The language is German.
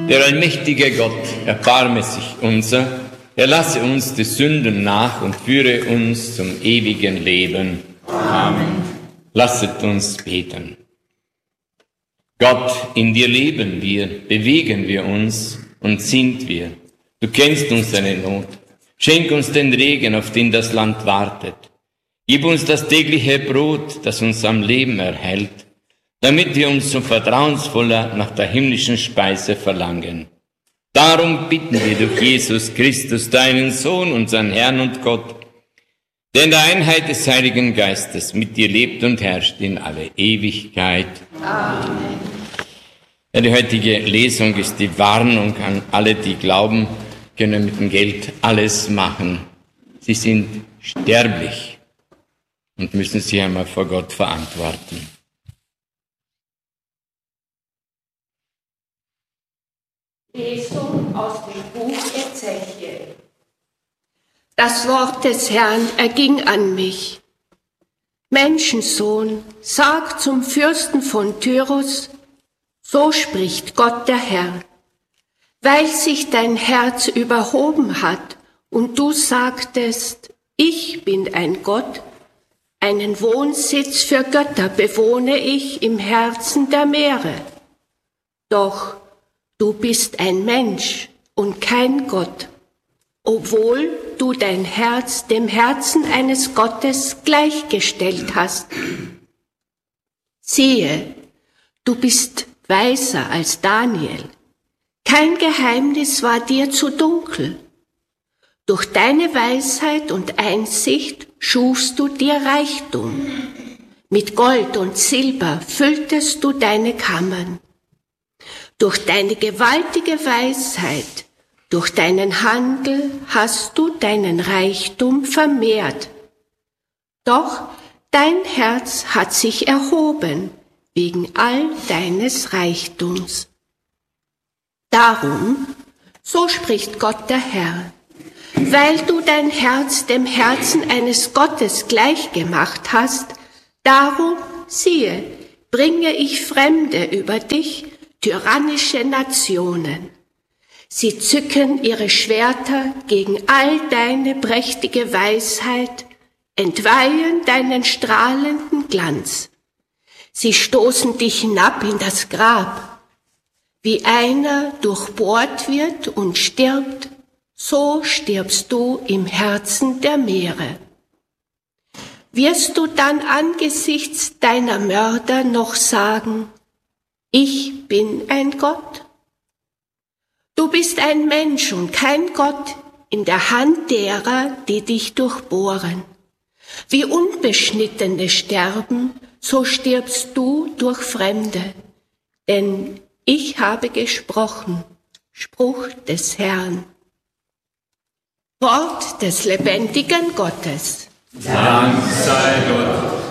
Der allmächtige Gott, erbarme sich unser, erlasse uns die Sünden nach und führe uns zum ewigen Leben. Amen. Lasset uns beten. Gott, in dir leben wir, bewegen wir uns und sind wir. Du kennst unsere Not. Schenk uns den Regen, auf den das Land wartet. Gib uns das tägliche Brot, das uns am Leben erhält, damit wir umso vertrauensvoller nach der himmlischen Speise verlangen. Darum bitten wir durch Jesus Christus, deinen Sohn, unseren Herrn und Gott, der in der Einheit des Heiligen Geistes mit dir lebt und herrscht in alle Ewigkeit. Amen. Ja, die heutige Lesung ist die Warnung an alle, die glauben, können mit dem Geld alles machen. Sie sind sterblich und müssen sich einmal vor Gott verantworten. Lesung aus dem Buch Ezechiel. Das Wort des Herrn erging an mich. Menschensohn, sag zum Fürsten von Tyrus, so spricht Gott der Herr. Weil sich dein Herz überhoben hat und du sagtest, ich bin ein Gott, einen Wohnsitz für Götter bewohne ich im Herzen der Meere. Doch du bist ein Mensch und kein Gott, obwohl du dein Herz dem Herzen eines Gottes gleichgestellt hast. Siehe, du bist weiser als Daniel. Kein Geheimnis war dir zu dunkel. Durch deine Weisheit und Einsicht schufst du dir Reichtum. Mit Gold und Silber fülltest du deine Kammern. Durch deine gewaltige Weisheit, durch deinen Handel hast du deinen Reichtum vermehrt. Doch dein Herz hat sich erhoben wegen all deines Reichtums. Darum, so spricht Gott der Herr, weil du dein Herz dem Herzen eines Gottes gleichgemacht hast, darum, siehe, bringe ich Fremde über dich, tyrannische Nationen. Sie zücken ihre Schwerter gegen all deine prächtige Weisheit, entweihen deinen strahlenden Glanz. Sie stoßen dich hinab in das Grab. Wie einer durchbohrt wird und stirbt, so stirbst du im Herzen der Meere. Wirst du dann angesichts deiner Mörder noch sagen, ich bin ein Gott? Du bist ein Mensch und kein Gott in der Hand derer, die dich durchbohren. Wie Unbeschnittene sterben, so stirbst du durch Fremde. Denn ich habe gesprochen, Spruch des Herrn. Wort des lebendigen Gottes. Dank sei Gott.